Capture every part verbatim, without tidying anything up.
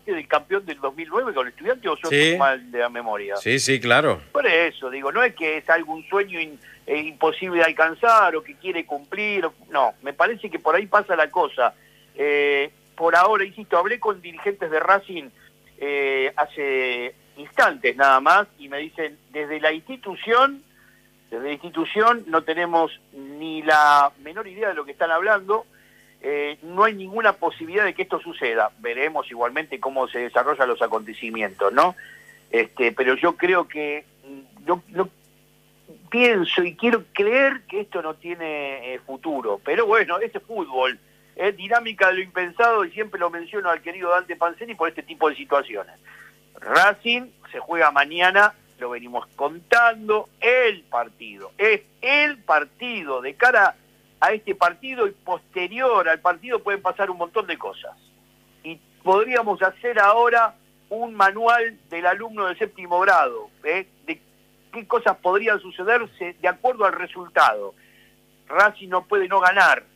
antes del campeón del dos mil nueve con el Estudiante, o yo Sí. estoy mal de la memoria. Sí, sí, claro. Por eso, digo, no es que es algún sueño in, eh, imposible de alcanzar o que quiere cumplir, no, me parece que por ahí pasa la cosa. Eh, por ahora, insisto, hablé con dirigentes de Racing eh, hace instantes nada más y me dicen, desde la institución, desde la institución no tenemos ni la menor idea de lo que están hablando. Eh, no hay ninguna posibilidad de que esto suceda. Veremos igualmente cómo se desarrollan los acontecimientos, ¿no? Este, pero yo creo que, yo, yo pienso y quiero creer que esto no tiene eh, futuro. Pero bueno, ese fútbol es dinámica de lo impensado y siempre lo menciono al querido Dante Panzeri por este tipo de situaciones. Racing se juega mañana, lo venimos contando, el partido. Es el partido de cara a este partido y posterior al partido pueden pasar un montón de cosas. Y podríamos hacer ahora un manual del alumno del séptimo grado, ¿eh? de qué cosas podrían sucederse de acuerdo al resultado. Racing no puede no ganar.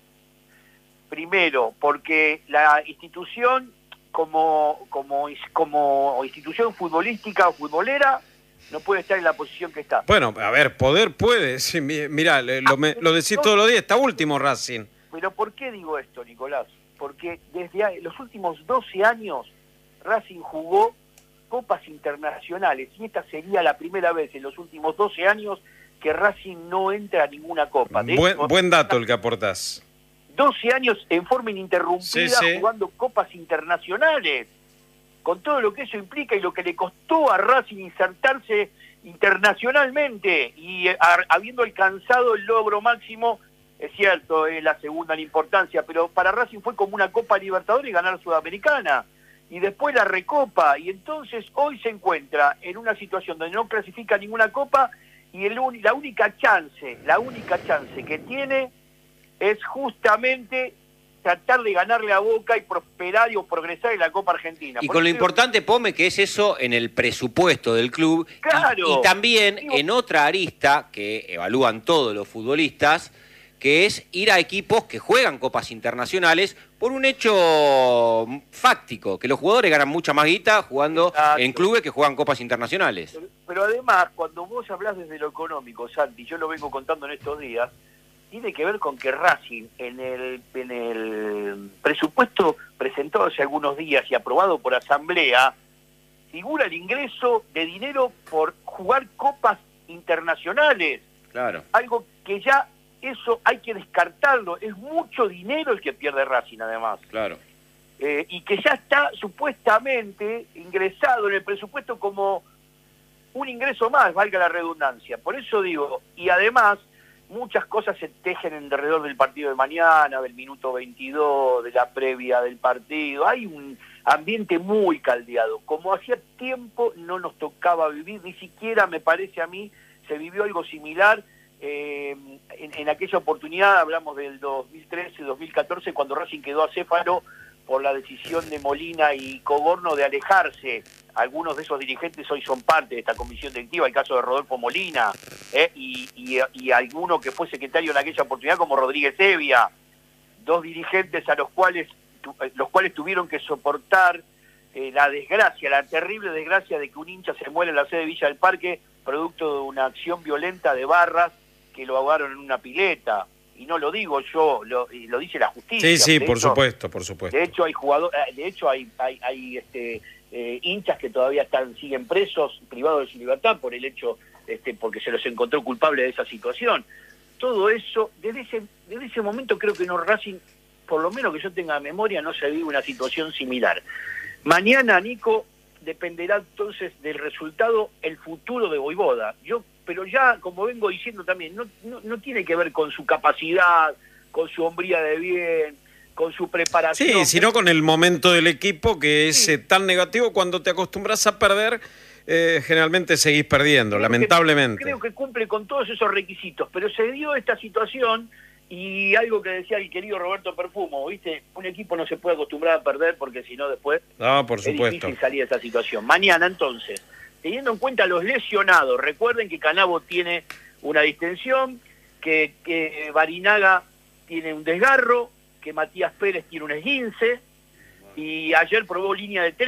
Primero, porque la institución, como, como, como institución futbolística o futbolera, no puede estar en la posición que está. Bueno, a ver, poder puede. Sí, mirá, lo, me, lo decís todos los días, está último Racing. Pero ¿por qué digo esto, Nicolás? Porque desde los últimos doce años Racing jugó copas internacionales y esta sería la primera vez en los últimos doce años que Racing no entra a ninguna copa. De Buen, hecho, buen dato el que aportás. doce años en forma ininterrumpida Sí, sí. jugando copas internacionales, con todo lo que eso implica y lo que le costó a Racing insertarse internacionalmente y a, habiendo alcanzado el logro máximo, es cierto, es la segunda en importancia, pero para Racing fue como una Copa Libertadores y ganar Sudamericana, y después la Recopa, y entonces hoy se encuentra en una situación donde no clasifica ninguna Copa y el, la única chance, la única chance que tiene es justamente tratar de ganarle a Boca y prosperar y o progresar en la Copa Argentina. Y Por con lo eso, importante, Pome, que es eso en el presupuesto del club. Claro. Y, y también Digo, en otra arista que evalúan todos los futbolistas, que es ir a equipos que juegan copas internacionales por un hecho fáctico, que los jugadores ganan mucha más guita jugando Exacto. en clubes que juegan copas internacionales. Pero, pero además, cuando vos hablás desde lo económico, Santi, yo lo vengo contando en estos días, tiene que ver con que Racing, en el, en el presupuesto presentado hace algunos días y aprobado por asamblea, figura el ingreso de dinero por jugar copas internacionales. Claro. Algo que ya, eso hay que descartarlo. Es mucho dinero el que pierde Racing, además. Claro. Eh, y que ya está supuestamente ingresado en el presupuesto como un ingreso más, valga la redundancia. Por eso digo, y además muchas cosas se tejen alrededor del partido de mañana, del minuto veintidós, de la previa del partido. Hay un ambiente muy caldeado. Como hacía tiempo no nos tocaba vivir, ni siquiera me parece a mí, se vivió algo similar. Eh, en, en aquella oportunidad, hablamos del dos mil trece, dos mil catorce, cuando Racing quedó acéfalo por la decisión de Molina y Coborno de alejarse. Algunos de esos dirigentes hoy son parte de esta comisión directiva, el caso de Rodolfo Molina, eh, y, y, y alguno que fue secretario en aquella oportunidad como Rodríguez Evia, dos dirigentes a los cuales, tu, los cuales tuvieron que soportar eh, la desgracia, la terrible desgracia de que un hincha se muere en la sede de Villa del Parque, producto de una acción violenta de barras que lo ahogaron en una pileta. Y no lo digo yo, lo, lo dice la justicia. Sí, sí, de por hecho, supuesto, por supuesto. De hecho hay jugadores, de hecho hay, hay, hay este, eh, hinchas que todavía están siguen presos, privados de su libertad por el hecho, este, porque se los encontró culpables de esa situación. Todo eso, desde ese, desde ese momento creo que no Racing, por lo menos que yo tenga memoria, no se vive una situación similar. Mañana, Nico, dependerá entonces del resultado el futuro de Vojvoda. Yo pero ya, como vengo diciendo también, no, no, no tiene que ver con su capacidad, con su hombría de bien, con su preparación. Sí, sino con el momento del equipo que es Sí. eh, tan negativo. Cuando te acostumbras a perder, eh, generalmente seguís perdiendo, Creo lamentablemente. Que, creo que cumple con todos esos requisitos, pero se dio esta situación y algo que decía el querido Roberto Perfumo, ¿viste? Un equipo no se puede acostumbrar a perder porque si no después No, por es supuesto. difícil salir de esa situación. Mañana entonces, teniendo en cuenta los lesionados, recuerden que Canavo tiene una distensión, que, que Barinaga tiene un desgarro, que Matías Pérez tiene un esguince, y ayer probó línea de tres.